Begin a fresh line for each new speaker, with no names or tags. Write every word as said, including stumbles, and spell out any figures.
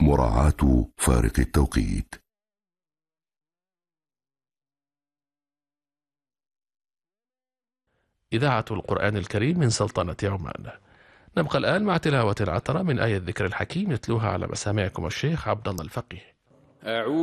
مراعاة فارق التوقيت.
إذاعة القرآن الكريم من سلطنة عمان. نبقى الآن مع تلاوة العطرة من آية الذكر الحكيم يتلوها على مسامعكم الشيخ عبد الله الفقيه.
أعوذ